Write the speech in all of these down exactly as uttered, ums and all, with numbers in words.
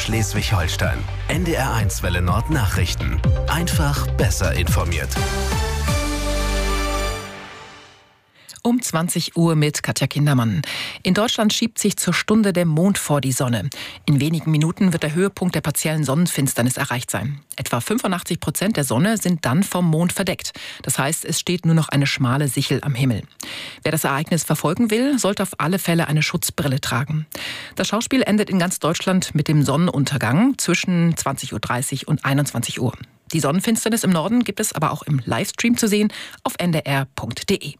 Schleswig-Holstein. N D R eins Welle Nord Nachrichten. Einfach besser informiert. Um zwanzig Uhr mit Katja Kindermann. In Deutschland schiebt sich zur Stunde der Mond vor die Sonne. In wenigen Minuten wird der Höhepunkt der partiellen Sonnenfinsternis erreicht sein. Etwa fünfundachtzig Prozent der Sonne sind dann vom Mond verdeckt. Das heißt, es steht nur noch eine schmale Sichel am Himmel. Wer das Ereignis verfolgen will, sollte auf alle Fälle eine Schutzbrille tragen. Das Schauspiel endet in ganz Deutschland mit dem Sonnenuntergang zwischen zwanzig Uhr dreißig und einundzwanzig Uhr. Die Sonnenfinsternis im Norden gibt es aber auch im Livestream zu sehen auf n d r punkt d e.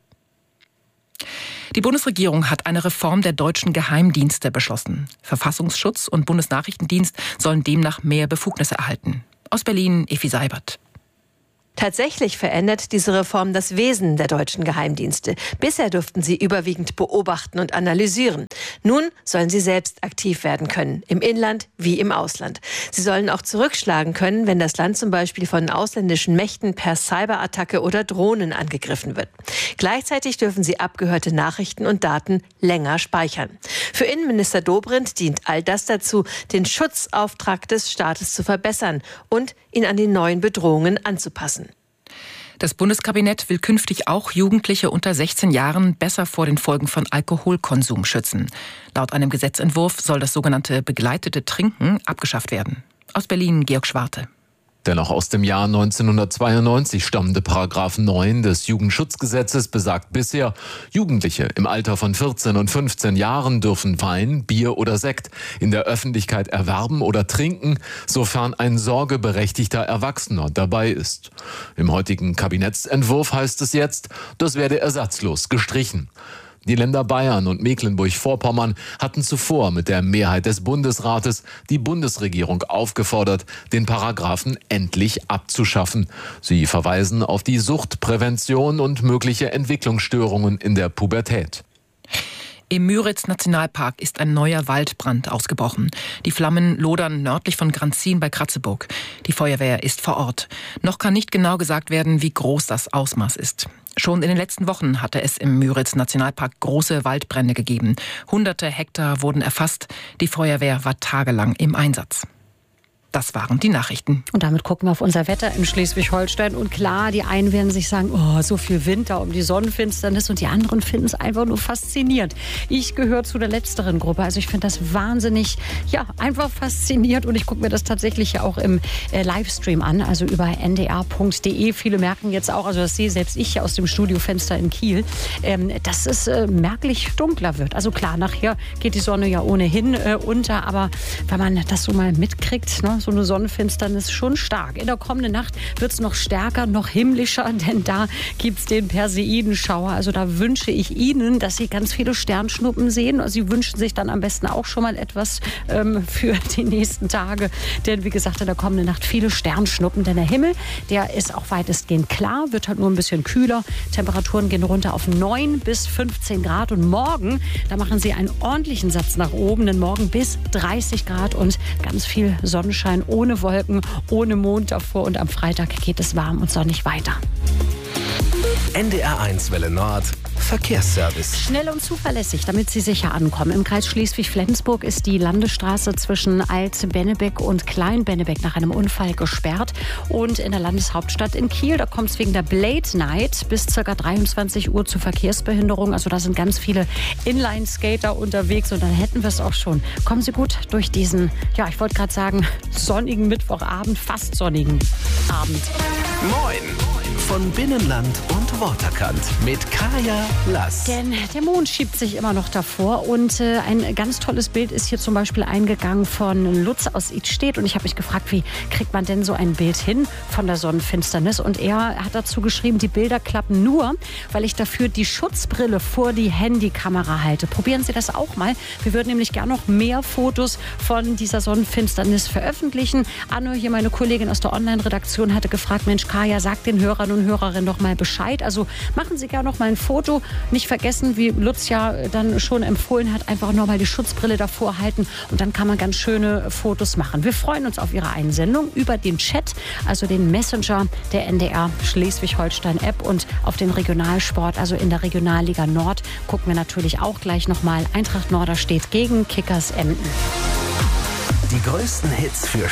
Die Bundesregierung hat eine Reform der deutschen Geheimdienste beschlossen. Verfassungsschutz und Bundesnachrichtendienst sollen demnach mehr Befugnisse erhalten. Aus Berlin, Effi Seibert. Tatsächlich verändert diese Reform das Wesen der deutschen Geheimdienste. Bisher durften sie überwiegend beobachten und analysieren. Nun sollen sie selbst aktiv werden können, im Inland wie im Ausland. Sie sollen auch zurückschlagen können, wenn das Land zum Beispiel von ausländischen Mächten per Cyberattacke oder Drohnen angegriffen wird. Gleichzeitig dürfen sie abgehörte Nachrichten und Daten länger speichern. Für Innenminister Dobrindt dient all das dazu, den Schutzauftrag des Staates zu verbessern und ihn an die neuen Bedrohungen anzupassen. Das Bundeskabinett will künftig auch Jugendliche unter sechzehn Jahren besser vor den Folgen von Alkoholkonsum schützen. Laut einem Gesetzentwurf soll das sogenannte begleitete Trinken abgeschafft werden. Aus Berlin, Georg Schwarte. Der noch aus dem Jahr neunzehnhundertzweiundneunzig stammende Paragraph neun des Jugendschutzgesetzes besagt bisher, Jugendliche im Alter von vierzehn und fünfzehn Jahren dürfen Wein, Bier oder Sekt in der Öffentlichkeit erwerben oder trinken, sofern ein sorgeberechtigter Erwachsener dabei ist. Im heutigen Kabinettsentwurf heißt es jetzt, das werde ersatzlos gestrichen. Die Länder Bayern und Mecklenburg-Vorpommern hatten zuvor mit der Mehrheit des Bundesrates die Bundesregierung aufgefordert, den Paragraphen endlich abzuschaffen. Sie verweisen auf die Suchtprävention und mögliche Entwicklungsstörungen in der Pubertät. Im Müritz-Nationalpark ist ein neuer Waldbrand ausgebrochen. Die Flammen lodern nördlich von Granzin bei Kratzeburg. Die Feuerwehr ist vor Ort. Noch kann nicht genau gesagt werden, wie groß das Ausmaß ist. Schon in den letzten Wochen hatte es im Müritz-Nationalpark große Waldbrände gegeben. Hunderte Hektar wurden erfasst. Die Feuerwehr war tagelang im Einsatz. Das waren die Nachrichten. Und damit gucken wir auf unser Wetter in Schleswig-Holstein. Und klar, die einen werden sich sagen, oh, so viel Winter um die Sonnenfinsternis. Und die anderen finden es einfach nur faszinierend. Ich gehöre zu der letzteren Gruppe. Also ich finde das wahnsinnig, ja, einfach faszinierend. Und ich gucke mir das tatsächlich ja auch im äh, Livestream an, also über n d r punkt d e. Viele merken jetzt auch, also das sehe selbst ich aus dem Studiofenster in Kiel, ähm, dass es äh, merklich dunkler wird. Also klar, nachher geht die Sonne ja ohnehin äh, unter. Aber wenn man das so mal mitkriegt, ne, so eine Sonnenfinsternis schon stark. In der kommenden Nacht wird es noch stärker, noch himmlischer, denn da gibt es den Perseidenschauer. Also da wünsche ich Ihnen, dass Sie ganz viele Sternschnuppen sehen. Sie wünschen sich dann am besten auch schon mal etwas ähm, für die nächsten Tage. Denn wie gesagt, in der kommenden Nacht viele Sternschnuppen. Denn der Himmel, der ist auch weitestgehend klar, wird halt nur ein bisschen kühler. Temperaturen gehen runter auf neun bis fünfzehn Grad. Und morgen, da machen Sie einen ordentlichen Satz nach oben. Denn morgen bis dreißig Grad und ganz viel Sonnenschein. Ohne Wolken, ohne Mond davor und am Freitag geht es warm und sonnig weiter. N D R eins Welle Nord Verkehrsservice. Schnell und zuverlässig, damit Sie sicher ankommen. Im Kreis Schleswig-Flensburg ist die Landesstraße zwischen Alt-Bennebeck und Klein-Bennebeck nach einem Unfall gesperrt. Und in der Landeshauptstadt in Kiel, da kommt es wegen der Blade Night bis ca. dreiundzwanzig Uhr zu Verkehrsbehinderung. Also da sind ganz viele Inline-Skater unterwegs und dann hätten wir es auch schon. Kommen Sie gut durch diesen, ja, ich wollte gerade sagen, sonnigen Mittwochabend, fast sonnigen Abend. Moin! Von Binnenland und Waterkant mit Kaya Lass. Denn der Mond schiebt sich immer noch davor und äh, ein ganz tolles Bild ist hier zum Beispiel eingegangen von Lutz aus Idstedt und ich habe mich gefragt, wie kriegt man denn so ein Bild hin von der Sonnenfinsternis und er hat dazu geschrieben, die Bilder klappen nur, weil ich dafür die Schutzbrille vor die Handykamera halte. Probieren Sie das auch mal. Wir würden nämlich gerne noch mehr Fotos von dieser Sonnenfinsternis veröffentlichen. Anne, hier meine Kollegin aus der Online-Redaktion, hatte gefragt, Mensch Kaya, sag den Hörern und Hörerinnen doch mal Bescheid. Also machen Sie gerne noch mal ein Foto. Nicht vergessen, wie Lutz ja dann schon empfohlen hat, einfach noch mal die Schutzbrille davor halten und dann kann man ganz schöne Fotos machen. Wir freuen uns auf Ihre Einsendung über den Chat, also den Messenger der N D R Schleswig-Holstein-App und auf den Regionalsport, also in der Regionalliga Nord, gucken wir natürlich auch gleich noch mal. Eintracht Norderstedt gegen Kickers Emden. Die größten Hits für